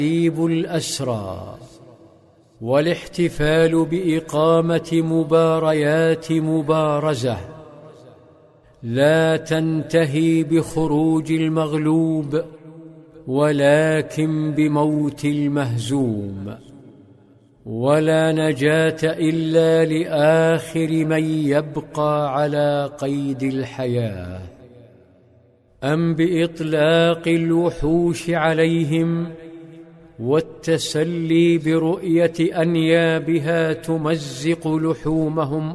تأديب الأسرى والاحتفال بإقامة مباريات مبارزة لا تنتهي بخروج المغلوب ولكن بموت المهزوم، ولا نجاة إلا لآخر من يبقى على قيد الحياة، أم بإطلاق الوحوش عليهم والتسلي برؤية أنيابها تمزق لحومهم